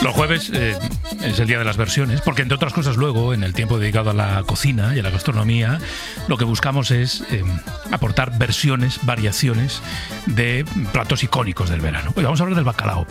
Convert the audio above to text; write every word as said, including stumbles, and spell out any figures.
Los jueves eh, es el día de las versiones, porque entre otras cosas luego, en el tiempo dedicado a la cocina y a la gastronomía, lo que buscamos es eh, aportar versiones, variaciones de platos icónicos del verano. Hoy vamos a hablar del bacalao.